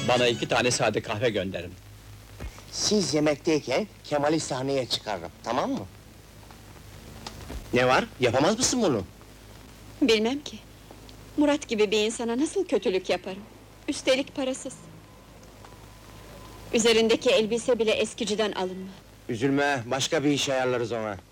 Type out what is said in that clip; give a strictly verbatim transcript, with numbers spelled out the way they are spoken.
Bana iki tane sade kahve gönderin. Siz yemekteyken Kemal'i sahneye çıkarırım, tamam mı? Ne var, yapamaz mısın bunu? Bilmem ki. Murat gibi bir insana nasıl kötülük yaparım? Üstelik parasız. Üzerindeki elbise bile eskiciden alınma. Üzülme, başka bir iş ayarlarız ona.